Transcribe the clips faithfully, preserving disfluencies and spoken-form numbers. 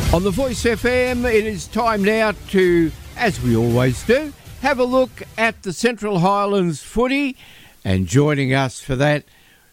On the Voice F M, it is time now to, as we always do, have a look at the Central Highlands footy. And joining us for that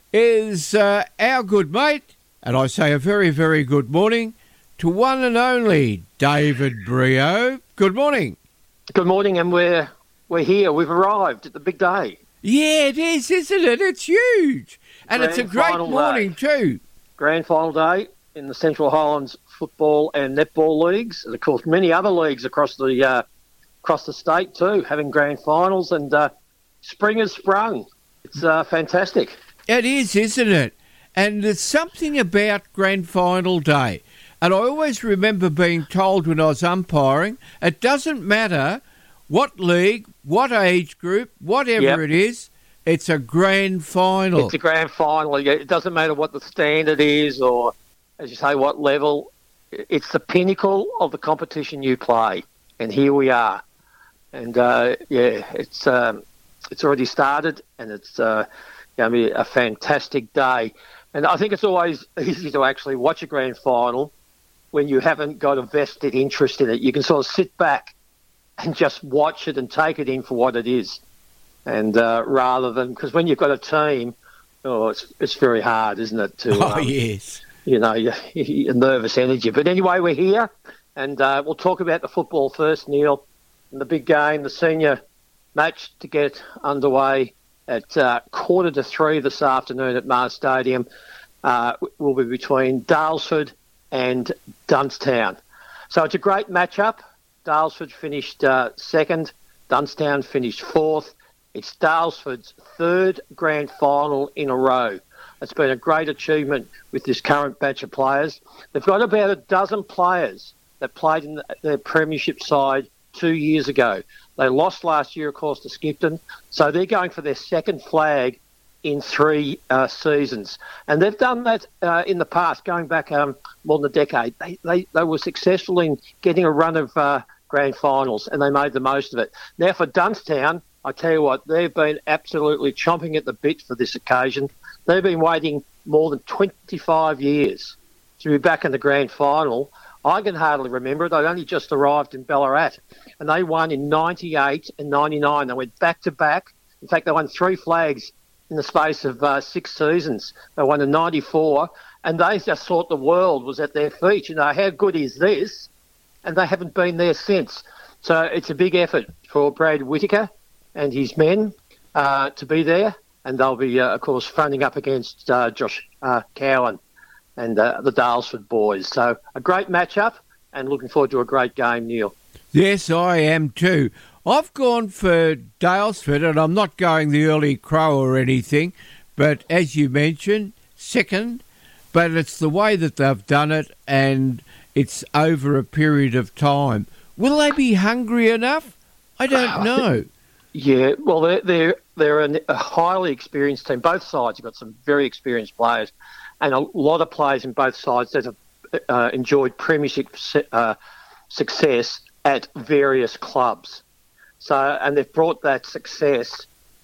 is uh, our good mate, and I say a very, very good morning to one and only David Brio. Good morning. Good morning, and we're we're here. We've arrived at the big day. Yeah, it is, isn't it? It's huge. And Grand it's a great morning day. too. Grand final day in the Central Highlands football and netball leagues, and of course many other leagues across the uh, across the state too, having grand finals. And uh, spring has sprung. It's uh, fantastic. It is, isn't it? And there's something about grand final day. And I always remember being told when I was umpiring, it doesn't matter what league, what age group, whatever Yep. it is, it's a grand final. It's a grand final. It doesn't matter what the standard is or, as you say, what level. It's the pinnacle of the competition you play. And here we are. And, uh, yeah, it's um, it's already started, and it's uh, going to be a fantastic day. And I think it's always easy to actually watch a grand final when you haven't got a vested interest in it. You can sort of sit back and just watch it and take it in for what it is. And uh, rather than, because when you've got a team, oh, it's it's very hard, isn't it? To, oh, um, yes. You know, your, your nervous energy. But anyway, we're here, and uh, we'll talk about the football first, Neil. And the big game, the senior match to get underway at uh, quarter to three this afternoon at Mars Stadium uh, will be between Daylesford and Dunstown. So it's a great matchup. Daylesford finished uh, second, Dunstown finished fourth. It's Daylesford's third grand final in a row. It's been a great achievement with this current batch of players. They've got about a dozen players that played in the, their premiership side two years ago. They lost last year, of course, to Skipton. So they're going for their second flag in three uh, seasons. And they've done that uh, in the past, going back um, more than a decade. They, they, they were successful in getting a run of uh, grand finals, and they made the most of it. Now for Dunstown, I tell you what, they've been absolutely chomping at the bit for this occasion. They've been waiting more than twenty-five years to be back in the grand final. I can hardly remember it. They'd only just arrived in Ballarat, and they won in ninety-eight and ninety-nine. They went back-to-back. In fact, they won three flags in the space of uh, six seasons. They won in ninety-four, and they just thought the world was at their feet. You know, how good is this? And they haven't been there since. So it's a big effort for Brad Whittaker and his men uh, to be there, and they'll be, uh, of course, fronting up against uh, Josh uh, Cowan and uh, the Daylesford boys. So a great matchup, and looking forward to a great game, Neil. Yes, I am too. I've gone for Daylesford, and I'm not going the early crow or anything, but as you mentioned, second, but it's the way that they've done it, and it's over a period of time. Will they be hungry enough? I don't know. Yeah, well, they're, they're, they're an, a highly experienced team. Both sides have got some very experienced players, and a lot of players in both sides that have uh, enjoyed premiership uh, success at various clubs. So, and they've brought that success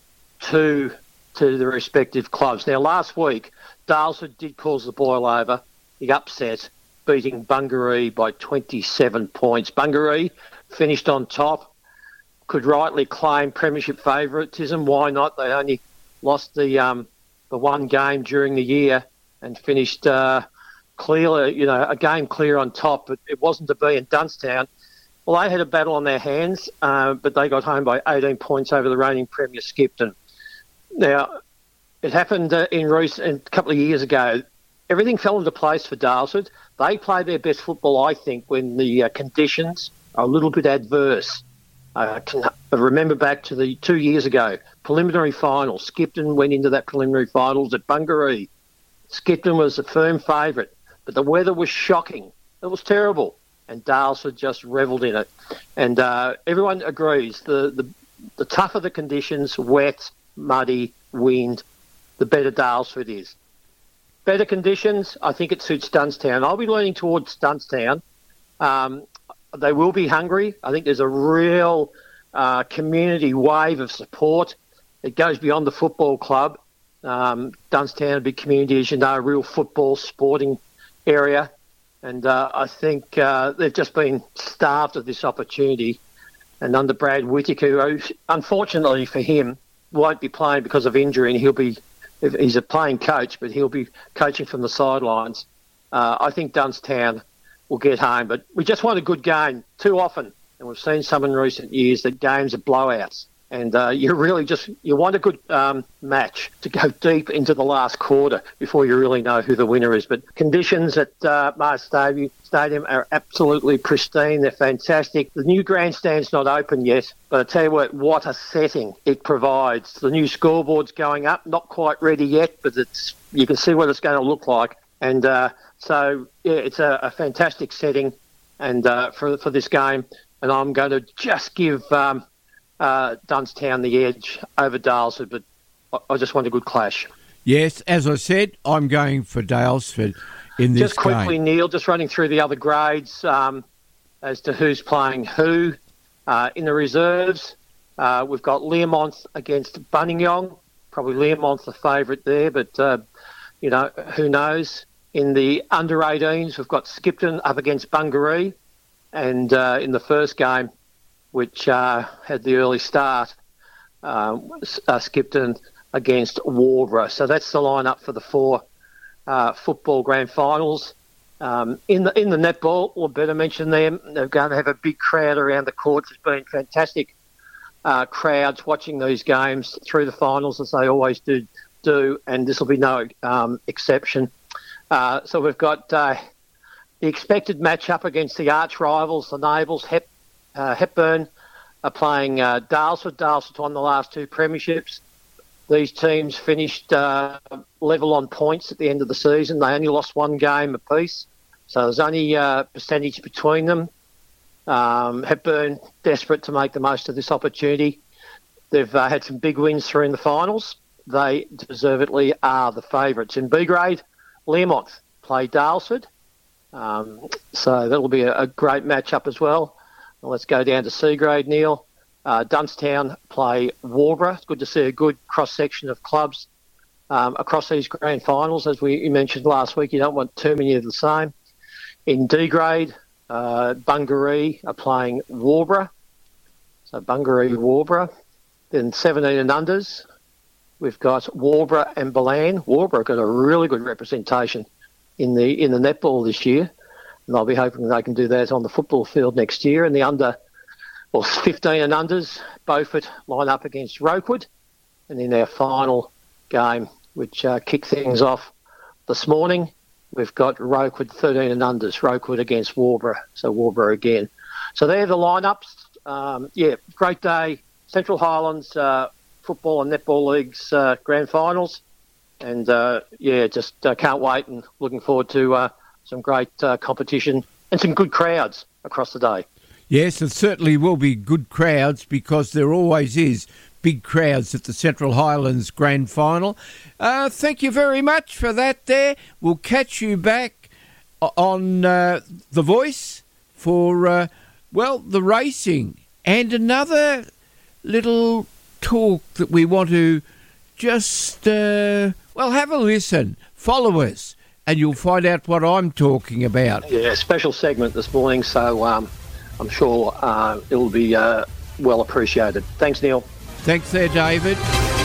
to to the respective clubs. Now, last week, Daylesford did cause the boil over. He upset, beating Bungaree by twenty-seven points. Bungaree finished on top, could rightly claim premiership favouritism. Why not? They only lost the um, the one game during the year and finished uh, clear, you know, a game clear on top, but it wasn't to be. In Dunstown, well, they had a battle on their hands, uh, but they got home by eighteen points over the reigning Premier Skipton. Now, it happened uh, in recent, a couple of years ago. Everything fell into place for Daylesford. They played their best football, I think, when the uh, conditions are a little bit adverse. I can remember back to the two years ago, preliminary final. Skipton went into that preliminary finals at Bungaree. Skipton was a firm favourite, but the weather was shocking. It was terrible, and Daylesford just revelled in it. And uh, everyone agrees, the, the the tougher the conditions, wet, muddy, wind, the better Daylesford is. Better conditions, I think it suits Dunstown. I'll be leaning towards Dunstown. Um, they will be hungry. I think there's a real uh, community wave of support. It goes beyond the football club. Um, Dunstown, a big community, as you know, a real football sporting area. And uh, I think uh, they've just been starved of this opportunity. And under Brad Whittaker, who, unfortunately for him, won't be playing because of injury, and he'll be, he's a playing coach, but he'll be coaching from the sidelines. Uh, I think Dunstown will get home. But we just want a good game too often. And we've seen some in recent years that games are blowouts. And uh, you really just, you want a good um, match to go deep into the last quarter before you really know who the winner is. But conditions at uh, Mars Stadium are absolutely pristine. They're fantastic. The new grandstand's not open yet, but I tell you what, what a setting it provides. The new scoreboard's going up, not quite ready yet, but it's you can see what it's going to look like. And uh, so, yeah, it's a, a fantastic setting and uh, for, for this game. And I'm going to just give... Um, Uh, Dunstown the edge over Daylesford, but I just want a good clash. Yes, as I said, I'm going for Daylesford in this just quickly, game. Neil, just running through the other grades um, as to who's playing who. Uh, in the reserves, uh, we've got Learmonth against Buninyong. Probably Learmonth the favourite there, but, uh, you know, who knows. In the under eighteens, we've got Skipton up against Bungaree. And uh, in the first game, which uh, had the early start, um, uh, Skipton against Warborough. So that's the lineup for the four uh, football grand finals. Um, in the in the netball, we'll better mention them. They're going to have a big crowd around the courts. There's been fantastic uh, crowds watching these games through the finals, as they always do, do and this will be no um, exception. Uh, so we've got uh, the expected match-up against the arch rivals, the Navals, Hep Uh, Hepburn are playing uh, Daylesford. Daylesford won the last two premierships. These teams finished uh, level on points at the end of the season. They only lost one game apiece, so there's only a uh, percentage between them. Um, Hepburn desperate to make the most of this opportunity. They've uh, had some big wins through in the finals. They deservedly are the favourites. In B grade, Learmonth play Daylesford, um, so that'll be a, a great match-up as well. Let's go down to C grade, Neil. Uh, Dunstown play Warborough. It's good to see a good cross-section of clubs um, across these grand finals. As we mentioned last week, you don't want too many of the same. In D grade, uh, Bungaree are playing Warborough. So Bungaree, Warborough. Then seventeen and unders, we've got Warborough and Balan. Warborough got a really good representation in the in the netball this year. And I'll be hoping they can do that on the football field next year. And the under, well, fifteen and unders, Beaufort line up against Rokewood. And in our final game, which uh, kicked things off this morning, we've got Rokewood thirteen and unders, Rokewood against Warborough, so Warborough again. So they're the lineups. Um, yeah, great day. Central Highlands uh, Football and Netball League's uh, grand finals. And, uh, yeah, just uh, can't wait and looking forward to... Uh, some great uh, competition and some good crowds across the day. Yes, it certainly will be good crowds because there always is big crowds at the Central Highlands Grand Final. Uh, thank you very much for that there. We'll catch you back on uh, The Voice for, uh, well, the racing and another little talk that we want to just, uh, well, have a listen. Follow us. And you'll find out what I'm talking about. Yeah, special segment this morning, so um, I'm sure uh, it'll be uh, well appreciated. Thanks, Neil. Thanks there, David.